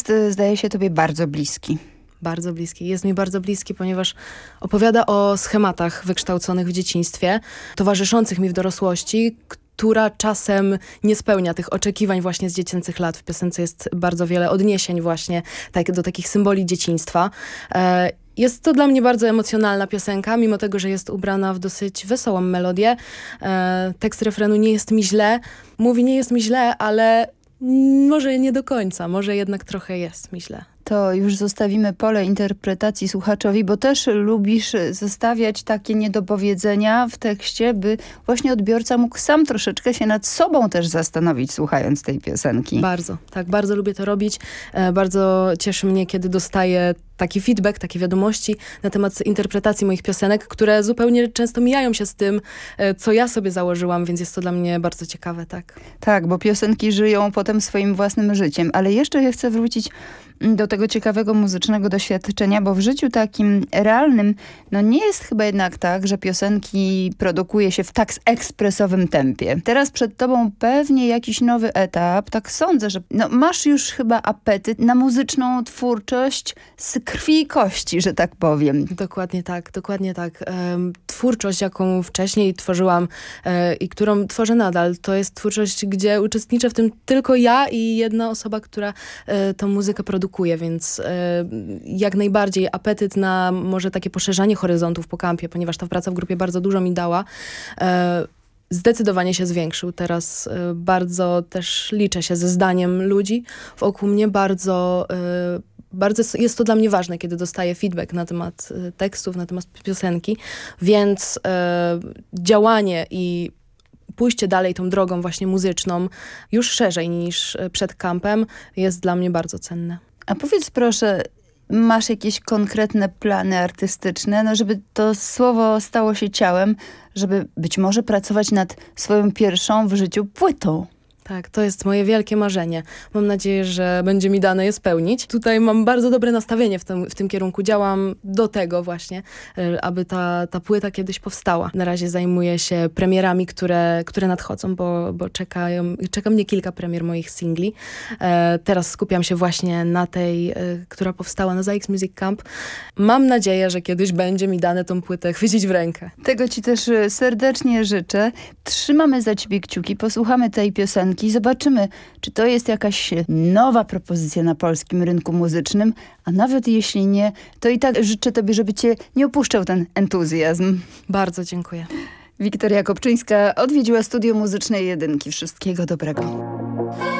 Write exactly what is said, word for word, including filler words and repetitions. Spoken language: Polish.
jest, zdaje się, tobie bardzo bliski. Bardzo bliski. Jest mi bardzo bliski, ponieważ opowiada o schematach wykształconych w dzieciństwie, towarzyszących mi w dorosłości, która czasem nie spełnia tych oczekiwań właśnie z dziecięcych lat. W piosence jest bardzo wiele odniesień właśnie tak, do takich symboli dzieciństwa. E, Jest to dla mnie bardzo emocjonalna piosenka, mimo tego, że jest ubrana w dosyć wesołą melodię. E, tekst refrenu nie jest mi źle. Mówi, nie jest mi źle, ale może nie do końca. Może jednak trochę jest mi źle. To już zostawimy pole interpretacji słuchaczowi, bo też lubisz zostawiać takie niedopowiedzenia w tekście, by właśnie odbiorca mógł sam troszeczkę się nad sobą też zastanowić, słuchając tej piosenki. Bardzo, tak, bardzo lubię to robić. E, bardzo cieszy mnie, kiedy dostaję taki feedback, takie wiadomości na temat interpretacji moich piosenek, które zupełnie często mijają się z tym, e, co ja sobie założyłam, więc jest to dla mnie bardzo ciekawe, tak. Tak, bo piosenki żyją potem swoim własnym życiem, ale jeszcze ja chcę wrócić do tego ciekawego muzycznego doświadczenia, bo w życiu takim realnym, no nie jest chyba jednak tak, że piosenki produkuje się w tak ekspresowym tempie. Teraz przed tobą pewnie jakiś nowy etap, tak sądzę, że no masz już chyba apetyt na muzyczną twórczość z krwi i kości, że tak powiem. Dokładnie tak, dokładnie tak. Um, twórczość, jaką wcześniej tworzyłam e, i którą tworzę nadal, to jest twórczość, gdzie uczestniczę w tym tylko ja i jedna osoba, która e, tą muzykę produkuje. Więc e, jak najbardziej apetyt na może takie poszerzanie horyzontów po kampie, ponieważ ta praca w grupie bardzo dużo mi dała, e, zdecydowanie się zwiększył. Teraz e, bardzo też liczę się ze zdaniem ludzi wokół mnie. Bardzo, e, bardzo jest to dla mnie ważne, kiedy dostaję feedback na temat e, tekstów, na temat piosenki. Więc e, działanie i pójście dalej tą drogą właśnie muzyczną już szerzej niż przed kampem jest dla mnie bardzo cenne. A powiedz proszę, masz jakieś konkretne plany artystyczne, no żeby to słowo stało się ciałem, żeby być może pracować nad swoją pierwszą w życiu płytą? Tak, to jest moje wielkie marzenie. Mam nadzieję, że będzie mi dane je spełnić. Tutaj mam bardzo dobre nastawienie w tym, w tym kierunku. Działam do tego właśnie, aby ta, ta płyta kiedyś powstała. Na razie zajmuję się premierami, które, które nadchodzą, bo, bo czekają, czeka mnie kilka premier moich singli. E, teraz skupiam się właśnie na tej, e, która powstała na ZAX Music Camp. Mam nadzieję, że kiedyś będzie mi dane tą płytę chwycić w rękę. Tego ci też serdecznie życzę. Trzymamy za ciebie kciuki, posłuchamy tej piosenki i zobaczymy, czy to jest jakaś nowa propozycja na polskim rynku muzycznym, a nawet jeśli nie, to i tak życzę tobie, żeby cię nie opuszczał ten entuzjazm. Bardzo dziękuję. Wiktoria Kopczyńska odwiedziła studio muzycznej Jedynki. Wszystkiego dobrego.